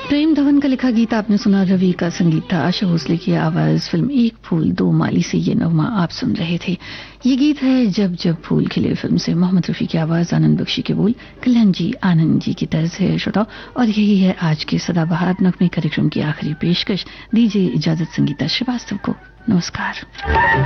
प्रेम धवन का लिखा गीत आपने सुना, रवि का संगीत था, आशा भोसले की आवाज। फिल्म एक फूल दो माली से ये नगमा आप सुन रहे थे। ये गीत है जब जब फूल खिले फिल्म से। मोहम्मद रफी की आवाज, आनंद बख्शी के बोल, कल्याण जी आनंद जी की तर्ज है श्रोता। और यही है आज के सदाबहार नगमे कार्यक्रम की आखिरी पेशकश। दीजिए इजाजत संगीता श्रीवास्तव को। नमस्कार।